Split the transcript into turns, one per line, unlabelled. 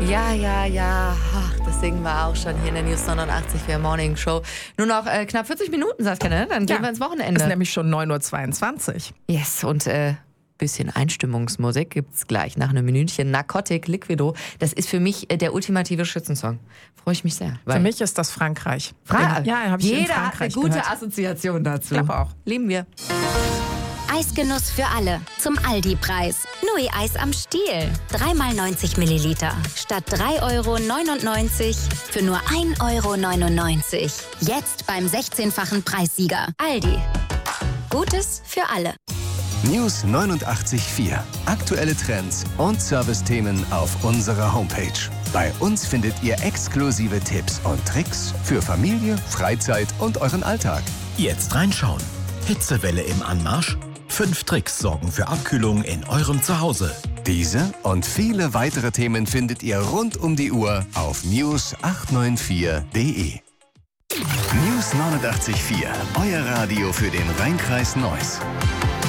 Ja. Ach, das singen wir auch schon hier in der News 89 Morning Show. Nur noch knapp 40 Minuten, Saskia, ne? Dann gehen wir ins Wochenende.
Es ist nämlich schon 9:22 Uhr.
Yes, und bisschen Einstimmungsmusik gibt's gleich nach einem Minütchen. Narcotic Liquido, das ist für mich der ultimative Schützensong. Freue ich mich sehr.
Für mich ist das Frankreich.
Ja,
habe ich in
jeder hat eine
Frankreich
gute
gehört.
Assoziation dazu.
Ich glaube auch.
Lieben wir.
Eisgenuss für alle. Zum Aldi-Preis. Nui-Eis am Stiel. 3x90 Milliliter. Statt 3,99 € für nur 1,99 €. Jetzt beim 16-fachen Preissieger. Aldi. Gutes für alle.
News 89.4. Aktuelle Trends und Servicethemen auf unserer Homepage. Bei uns findet ihr exklusive Tipps und Tricks für Familie, Freizeit und euren Alltag.
Jetzt reinschauen. Hitzewelle im Anmarsch? 5 Tricks sorgen für Abkühlung in eurem Zuhause.
Diese und viele weitere Themen findet ihr rund um die Uhr auf news894.de. News 89.4. Euer Radio für den Rheinkreis Neuss.